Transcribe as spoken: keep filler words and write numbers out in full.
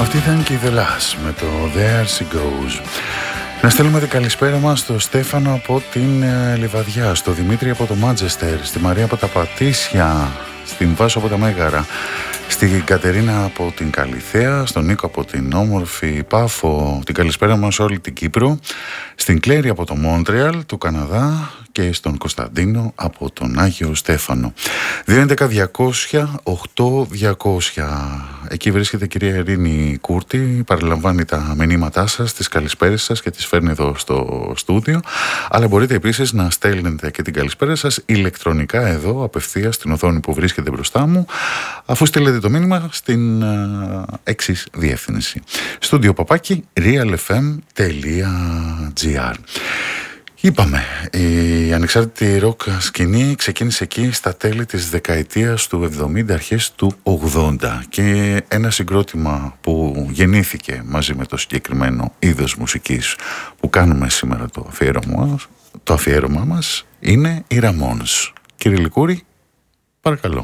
Αυτή ήταν και η The Last με το There She Goes. Να στέλνουμε την καλησπέρα μας στο Στέφανο από την ε, Λιβαδιά, στο Δημήτρη από το Μάντσεστερ, στη Μαρία από τα Πατήσια, στην Βάσο από τα Μέγαρα, στην Κατερίνα από την Καλιθέα, στον Νίκο από την όμορφη Πάφο, την καλησπέρα μας όλη την Κύπρο, στην Κλέρη από το Μόντρεαλ του Καναδά και στον Κωνσταντίνο από τον Άγιο Στέφανο. δύο έντεκα διακόσια οκτώ διακόσια. Εκεί βρίσκεται η κυρία Ειρήνη Κούρτη, παραλαμβάνει τα μηνύματά σας, τις καλησπέρες σας και τις φέρνει εδώ στο στούντιο. Αλλά μπορείτε επίσης να στέλνετε και την καλησπέρα σας ηλεκτρονικά εδώ, απευθείας στην οθόνη που βρίσκεται μπροστά μου, αφού στείλετε το μήνυμα στην uh, εξής διεύθυνση: στούντιο παπάκι realfm.gr. Είπαμε, η ανεξάρτητη ροκ σκηνή ξεκίνησε εκεί στα τέλη της δεκαετίας του εβδομήντα, αρχές του ογδόντα, και ένα συγκρότημα που γεννήθηκε μαζί με το συγκεκριμένο είδος μουσικής που κάνουμε σήμερα το αφιέρωμα, το αφιέρωμα μας είναι οι Ramones. Κύριε Λικούρη, παρακαλώ.